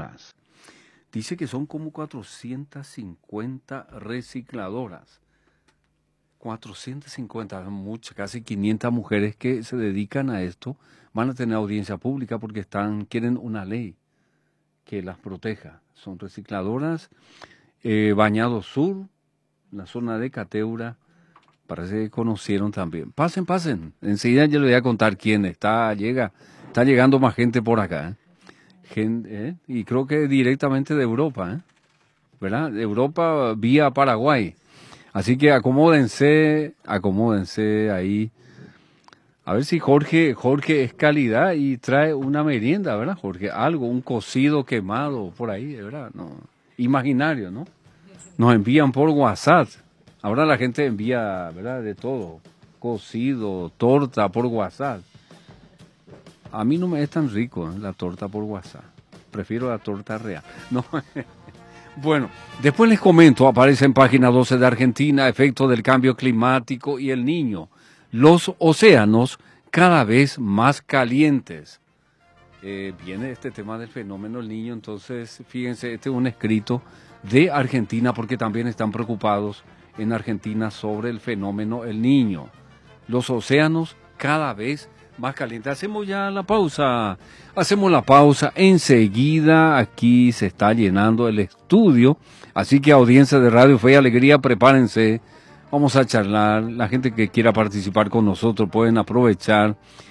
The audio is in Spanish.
recicladoras. Dice que son como 450 recicladoras. 450, muchas, casi 500 mujeres que se dedican a esto. Van a tener audiencia pública porque quieren una ley que las proteja. Son recicladoras. Bañado Sur, la zona de Cateura, parece que conocieron también. Pasen. Enseguida yo les voy a contar quién está llegando más gente por acá. Y creo que directamente de Europa, ¿verdad? De Europa vía Paraguay. Así que acomódense ahí. A ver si Jorge es calidad y trae una merienda, ¿verdad, Jorge? Algo, un cocido quemado por ahí, ¿verdad? No, imaginario, ¿no? Nos envían por WhatsApp. Ahora la gente envía, ¿verdad? De todo. Cocido, torta por WhatsApp. A mí no me es tan rico, la torta por WhatsApp. Prefiero la torta real. No. Bueno, después les comento, aparece en página 12 de Argentina, efecto del cambio climático y el Niño. Los océanos cada vez más calientes. Viene este tema del fenómeno El Niño, entonces fíjense, este es un escrito de Argentina porque también están preocupados en Argentina sobre el fenómeno El Niño. Los océanos cada vez más calientes. Hacemos la pausa, enseguida aquí se está llenando el estudio, así que audiencia de Radio Fe y Alegría, prepárense, vamos a charlar, la gente que quiera participar con nosotros pueden aprovechar